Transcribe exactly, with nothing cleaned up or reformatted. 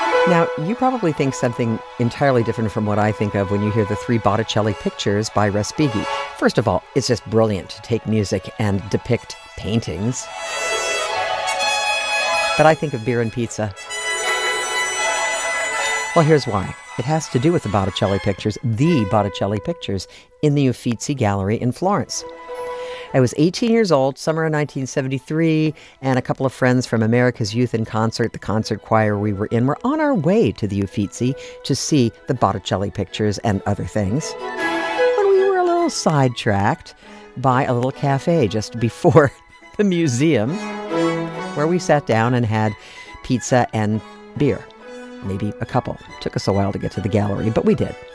Now, you probably think something entirely different from what I think of when you hear the three Botticelli pictures by Respighi. First of all, it's just brilliant to take music and depict paintings. But I think of beer and pizza. Well, here's why. It has to do with the Botticelli pictures, the Botticelli pictures, in the Uffizi Gallery in Florence. I was eighteen years old, summer of nineteen seventy-three, and a couple of friends from America's Youth in Concert, the concert choir we were in, were on our way to the Uffizi to see the Botticelli pictures and other things, when we were a little sidetracked by a little cafe just before the museum, where we sat down and had pizza and beer. Maybe a couple. Took us a while to get to the gallery, but we did.